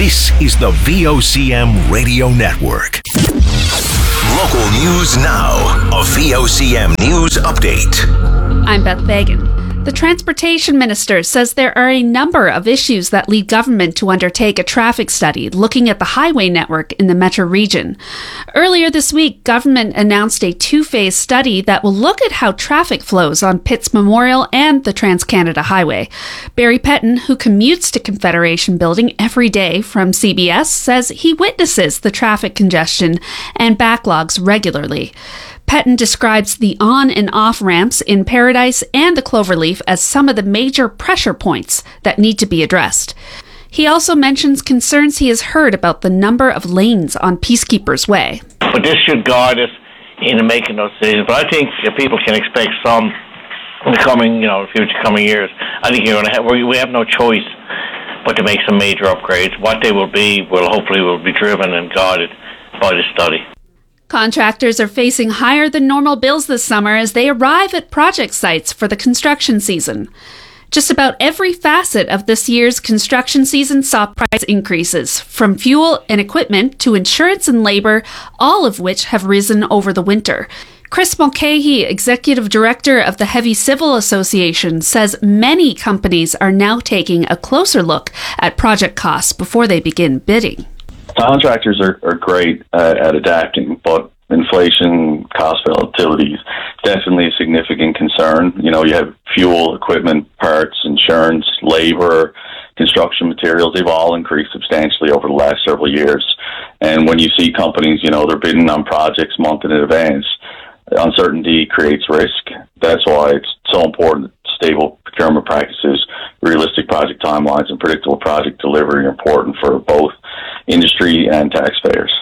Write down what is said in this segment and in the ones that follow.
This is the VOCM Radio Network. Local news now. A VOCM News Update. I'm Beth Fagan. The Transportation Minister says there are a number of issues that lead government to undertake a traffic study looking at the highway network in the Metro region. Earlier this week, government announced a two-phase study that will look at how traffic flows on Pitts Memorial and the Trans-Canada Highway. Barry Petton, who commutes to Confederation Building every day from CBS, says he witnesses the traffic congestion and backlogs regularly. Petton describes the on and off ramps in Paradise and the Cloverleaf as some of the major pressure points that need to be addressed. He also mentions concerns he has heard about the number of lanes on Peacekeepers Way. But this should guide us in making those decisions. But I think people can expect some in the future coming years. I think we have no choice but to make some major upgrades. What they will be will be driven and guided by the study. Contractors are facing higher than normal bills this summer as they arrive at project sites for the construction season. Just about every facet of this year's construction season saw price increases, from fuel and equipment to insurance and labor, all of which have risen over the winter. Chris Mulcahy, Executive Director of the Heavy Civil Association, says many companies are now taking a closer look at project costs before they begin bidding. Contractors are great at adapting, but inflation, cost volatility is definitely a significant concern. You have fuel, equipment, parts, insurance, labor, construction materials. They've all increased substantially over the last several years. And when you see companies, they're bidding on projects months in advance, uncertainty creates risk. That's why it's so important. Stable procurement practices, realistic project timelines, and predictable project delivery are important for both industry and taxpayers.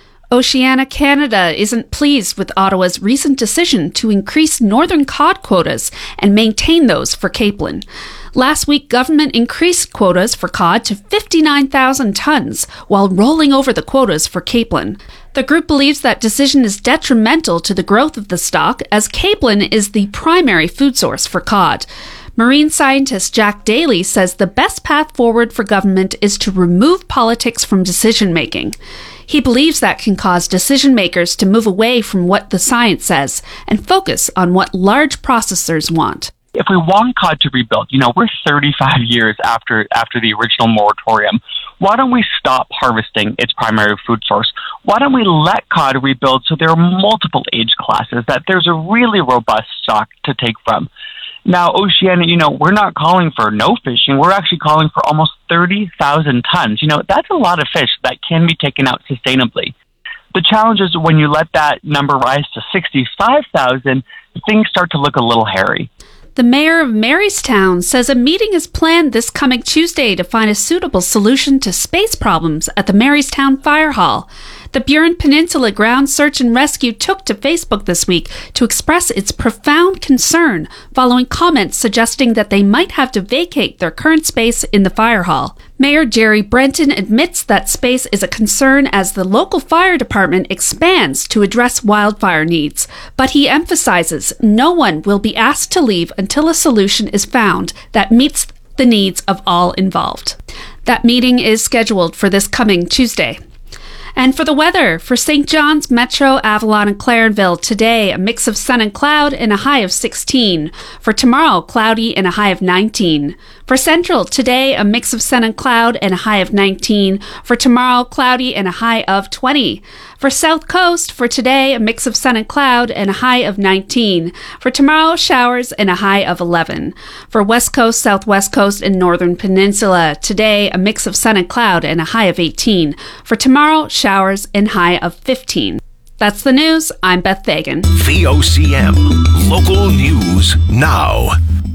Oceana Canada isn't pleased with Ottawa's recent decision to increase northern cod quotas and maintain those for capelin. Last week, government increased quotas for cod to 59,000 tons while rolling over the quotas for capelin. The group believes that decision is detrimental to the growth of the stock, as capelin is the primary food source for cod. Marine scientist Jack Daly says the best path forward for government is to remove politics from decision-making. He believes that can cause decision-makers to move away from what the science says and focus on what large processors want. If we want cod to rebuild, we're 35 years after the original moratorium. Why don't we stop harvesting its primary food source? Why don't we let cod rebuild so there are multiple age classes, that there's a really robust stock to take from? Now, Oceana, we're not calling for no fishing. We're actually calling for almost 30,000 tons. That's a lot of fish that can be taken out sustainably. The challenge is when you let that number rise to 65,000, things start to look a little hairy. The mayor of Marystown says a meeting is planned this coming Tuesday to find a suitable solution to space problems at the Marystown Fire Hall. The Burin Peninsula Ground Search and Rescue took to Facebook this week to express its profound concern following comments suggesting that they might have to vacate their current space in the fire hall. Mayor Jerry Brenton admits that space is a concern as the local fire department expands to address wildfire needs, but he emphasizes no one will be asked to leave until a solution is found that meets the needs of all involved. That meeting is scheduled for this coming Tuesday. And for the weather, for St. John's, Metro, Avalon, and Clarenville, today a mix of sun and cloud and a high of 16. For tomorrow, cloudy and a high of 19. For Central, today a mix of sun and cloud and a high of 19. For tomorrow, cloudy and a high of 20. For South Coast, for today a mix of sun and cloud and a high of 19. For tomorrow, showers and a high of 11. For West Coast, Southwest Coast, and Northern Peninsula, today a mix of sun and cloud and a high of 18. For tomorrow, showers and high of 15. That's the news. I'm Beth Fagan. VOCM. Local news now.